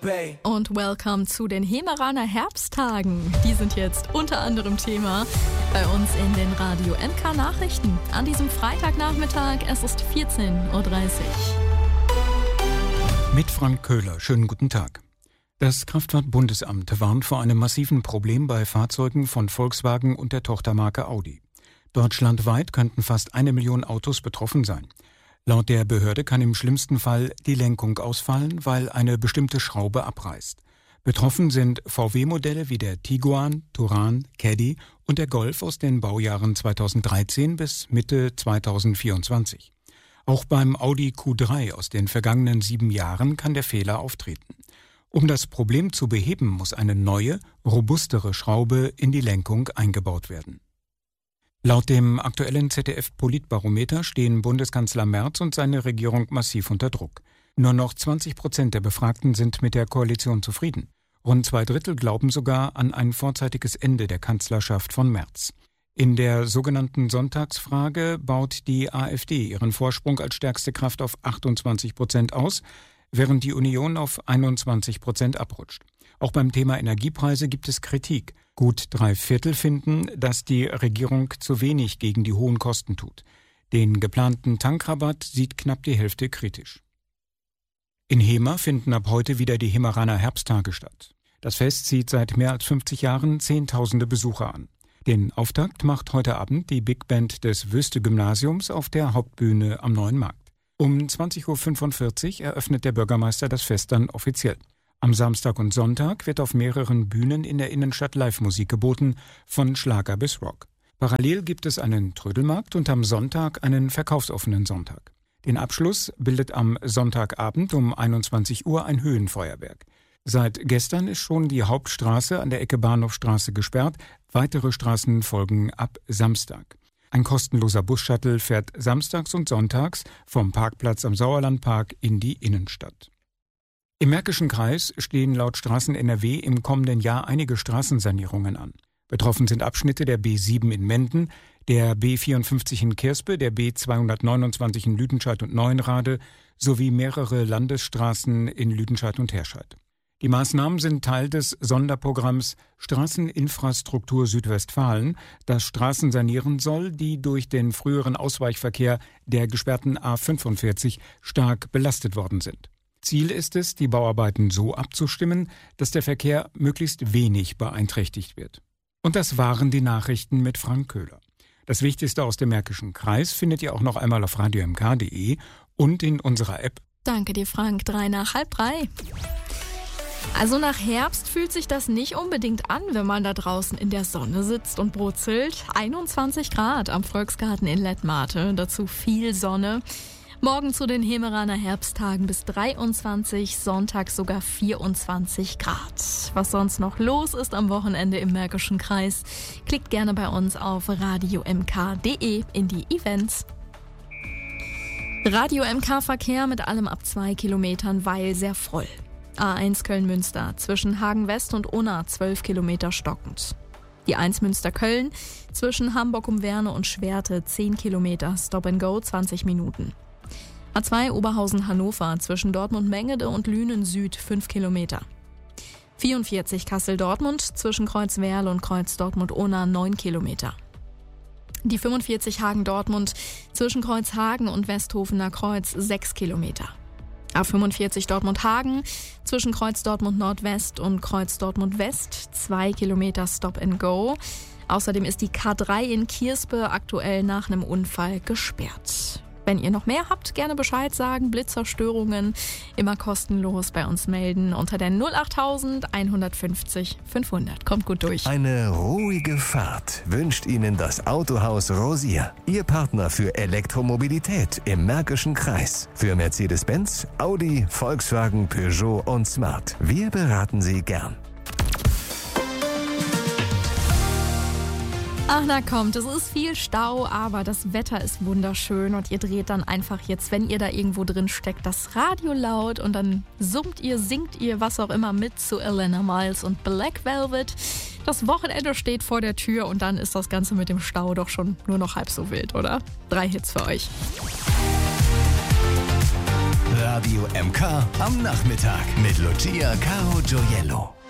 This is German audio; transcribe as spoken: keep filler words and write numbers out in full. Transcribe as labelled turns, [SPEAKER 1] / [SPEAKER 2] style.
[SPEAKER 1] Bay.
[SPEAKER 2] Und welcome zu den Hemeraner Herbsttagen. Die sind jetzt unter anderem Thema bei uns in den Radio M K Nachrichten. An diesem Freitagnachmittag, es ist vierzehn Uhr dreißig.
[SPEAKER 3] Mit Frank Köhler, schönen guten Tag. Das Kraftfahrt-Bundesamt warnt vor einem massiven Problem bei Fahrzeugen von Volkswagen und der Tochtermarke Audi. Deutschlandweit könnten fast eine Million Autos betroffen sein. Laut der Behörde kann im schlimmsten Fall die Lenkung ausfallen, weil eine bestimmte Schraube abreißt. Betroffen sind V W-Modelle wie der Tiguan, Touran, Caddy und der Golf aus den Baujahren zweitausenddreizehn bis Mitte zweitausendvierundzwanzig. Auch beim Audi Q drei aus den vergangenen sieben Jahren kann der Fehler auftreten. Um das Problem zu beheben, muss eine neue, robustere Schraube in die Lenkung eingebaut werden. Laut dem aktuellen Z D F-Politbarometer stehen Bundeskanzler Merz und seine Regierung massiv unter Druck. Nur noch zwanzig Prozent der Befragten sind mit der Koalition zufrieden. Rund zwei Drittel glauben sogar an ein vorzeitiges Ende der Kanzlerschaft von Merz. In der sogenannten Sonntagsfrage baut die AfD ihren Vorsprung als stärkste Kraft auf achtundzwanzig Prozent aus, während die Union auf einundzwanzig Prozent abrutscht. Auch beim Thema Energiepreise gibt es Kritik. Gut drei Viertel finden, dass die Regierung zu wenig gegen die hohen Kosten tut. Den geplanten Tankrabatt sieht knapp die Hälfte kritisch. In Hemer finden ab heute wieder die Hemeraner Herbsttage statt. Das Fest zieht seit mehr als fünfzig Jahren Zehntausende Besucher an. Den Auftakt macht heute Abend die Big Band des Wüste-Gymnasiums auf der Hauptbühne am Neuen Markt. Um zwanzig Uhr fünfundvierzig eröffnet der Bürgermeister das Fest dann offiziell. Am Samstag und Sonntag wird auf mehreren Bühnen in der Innenstadt Live-Musik geboten, von Schlager bis Rock. Parallel gibt es einen Trödelmarkt und am Sonntag einen verkaufsoffenen Sonntag. Den Abschluss bildet am Sonntagabend um einundzwanzig Uhr ein Höhenfeuerwerk. Seit gestern ist schon die Hauptstraße an der Ecke Bahnhofstraße gesperrt. Weitere Straßen folgen ab Samstag. Ein kostenloser Bus-Shuttle fährt samstags und sonntags vom Parkplatz am Sauerlandpark in die Innenstadt. Im Märkischen Kreis stehen laut Straßen N R W im kommenden Jahr einige Straßensanierungen an. Betroffen sind Abschnitte der B sieben in Menden, der B vierundfünfzig in Kirspe, der B zweihundertneunundzwanzig in Lüdenscheid und Neuenrade sowie mehrere Landesstraßen in Lüdenscheid und Herscheid. Die Maßnahmen sind Teil des Sonderprogramms Straßeninfrastruktur Südwestfalen, das Straßen sanieren soll, die durch den früheren Ausweichverkehr der gesperrten A fünfundvierzig stark belastet worden sind. Ziel ist es, die Bauarbeiten so abzustimmen, dass der Verkehr möglichst wenig beeinträchtigt wird. Und das waren die Nachrichten mit Frank Köhler. Das Wichtigste aus dem Märkischen Kreis findet ihr auch noch einmal auf radio m k punkt d e und in unserer App.
[SPEAKER 2] Danke dir, Frank. Drei nach halb drei. Also nach Herbst fühlt sich das nicht unbedingt an, wenn man da draußen in der Sonne sitzt und brutzelt. einundzwanzig Grad am Volksgarten in Lettmate, dazu viel Sonne. Morgen zu den Hemeraner Herbsttagen bis dreiundzwanzig, Sonntag sogar vierundzwanzig Grad. Was sonst noch los ist am Wochenende im Märkischen Kreis, klickt gerne bei uns auf radio m k punkt d e in die Events. Radio M K Verkehr mit allem ab zwei Kilometern, weil sehr voll. A eins Köln-Münster zwischen Hagen West und Unna zwölf Kilometer stockend. Die eins Münster-Köln zwischen Hamburg um Werne und Schwerte zehn Kilometer, Stop and Go zwanzig Minuten. A zwei Oberhausen-Hannover zwischen Dortmund-Mengede und Lünen-Süd fünf Kilometer. vierundvierzig Kassel-Dortmund zwischen Kreuzwerl und Kreuz-Dortmund-Ohna neun Kilometer. Die fünfundvierzig Hagen-Dortmund zwischen Kreuzhagen und Westhofener Kreuz sechs Kilometer. A fünfundvierzig Dortmund-Hagen zwischen Kreuz Dortmund-Nordwest und Kreuz Dortmund-West zwei Kilometer Stop and Go. Außerdem ist die K drei in Kirspe aktuell nach einem Unfall gesperrt. Wenn ihr noch mehr habt, gerne Bescheid sagen. Blitzerstörungen immer kostenlos bei uns melden unter der null acht eins fünfzig fünfhundert. Kommt gut durch.
[SPEAKER 4] Eine ruhige Fahrt wünscht Ihnen das Autohaus Rosier. Ihr Partner für Elektromobilität im Märkischen Kreis. Für Mercedes-Benz, Audi, Volkswagen, Peugeot und Smart. Wir beraten Sie gern.
[SPEAKER 2] Ach, na kommt, es ist viel Stau, aber das Wetter ist wunderschön und ihr dreht dann einfach jetzt, wenn ihr da irgendwo drin steckt, das Radio laut und dann summt ihr, singt ihr, was auch immer mit zu Elena Miles und Black Velvet. Das Wochenende steht vor der Tür und dann ist das Ganze mit dem Stau doch schon nur noch halb so wild, oder? Drei Hits für euch.
[SPEAKER 4] Radio M K am Nachmittag mit Lucia Caro Gioiello.